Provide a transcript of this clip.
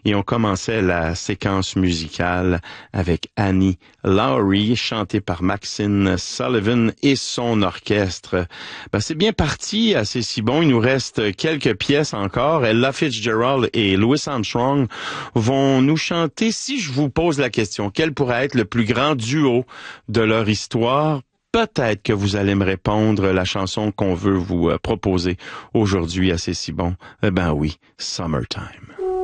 Et on commençait la séquence musicale avec Annie Lowrey, chantée par Maxine Sullivan et son orchestre. C'est bien parti, assez si bon. Il nous reste quelques pièces encore. Ella Fitzgerald et Louis Armstrong vont nous chanter. Si je vous pose la question, quel pourrait être le plus grand duo de leur histoire? Peut-être que vous allez me répondre la chanson qu'on veut vous proposer aujourd'hui, assez si bon. Eh ben oui, Summertime.